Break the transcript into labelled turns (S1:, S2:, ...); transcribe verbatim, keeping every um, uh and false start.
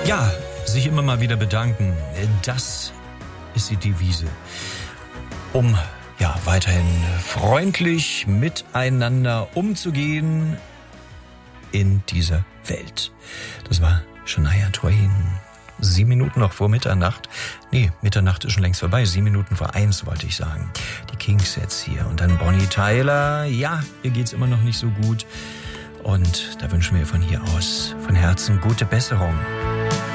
S1: Ja, sich immer mal wieder bedanken. Das ist die Devise. Um ja weiterhin freundlich miteinander umzugehen in dieser Welt. Das war Shania Twain. Sieben Minuten noch vor Mitternacht. Nee, Mitternacht ist schon längst vorbei. Sieben Minuten vor eins wollte ich sagen. Die Kings jetzt hier. Und dann Bonnie Tyler. Ja, ihr geht's immer noch nicht so gut. Und da wünschen wir von hier aus von Herzen gute Besserung.